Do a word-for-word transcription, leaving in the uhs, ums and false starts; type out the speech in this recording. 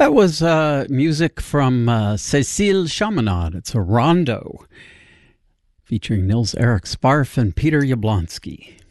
That was uh, music from uh, Cécile Chaminade. It's a rondo featuring Nils Erik Sparf and Peter Yablonsky.